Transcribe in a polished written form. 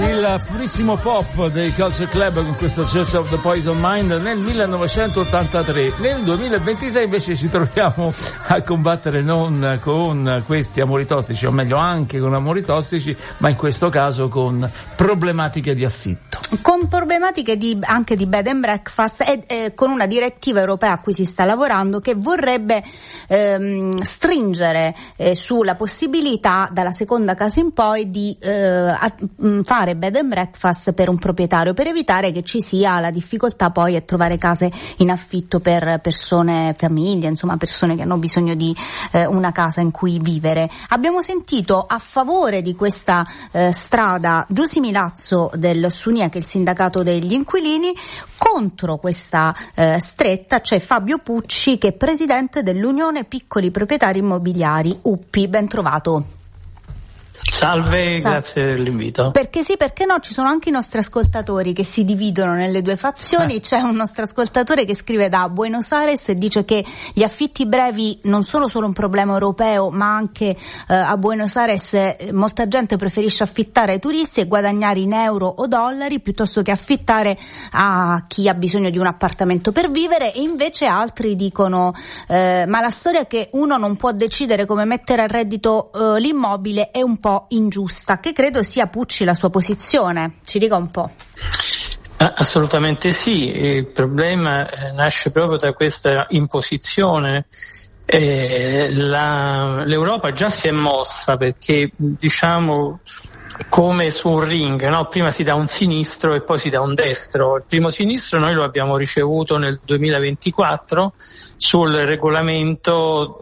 Il purissimo pop dei Culture Club con questa Church of the Poison Mind nel 1983. Nel 2026 invece ci troviamo a combattere non con questi amori tossici, o meglio anche con amori tossici, ma in questo caso con problematiche di affitto. Con problematiche anche di bed and breakfast e con una direttiva europea a cui si sta lavorando che vorrebbe stringere sulla possibilità dalla seconda casa in poi di fare bed and breakfast per un proprietario, per evitare che ci sia la difficoltà poi a trovare case in affitto per persone, famiglie, insomma persone che hanno bisogno di una casa in cui vivere. Abbiamo sentito a favore di questa strada Giusy Milazzo del SUNIA, che è il sindacato degli inquilini. Contro questa stretta c'è Fabio Pucci, che è presidente dell'Unione Piccoli Proprietari Immobiliari, UPI. Ben trovato. Salve, grazie dell'invito. Perché sì, perché no, ci sono anche i nostri ascoltatori che si dividono nelle due fazioni. C'è un nostro ascoltatore che scrive da Buenos Aires e dice che gli affitti brevi non sono solo un problema europeo, ma anche a Buenos Aires molta gente preferisce affittare ai turisti e guadagnare in euro o dollari piuttosto che affittare a chi ha bisogno di un appartamento per vivere. E invece altri dicono ma la storia che uno non può decidere come mettere a reddito l'immobile è un po' ingiusta, che credo sia, Pucci, la sua posizione. Ci dica un po'. Assolutamente sì, il problema nasce proprio da questa imposizione. L'Europa già si è mossa perché, diciamo, come su un ring, no? Prima si dà un sinistro e poi si dà un destro. Il primo sinistro noi lo abbiamo ricevuto nel 2024 sul regolamento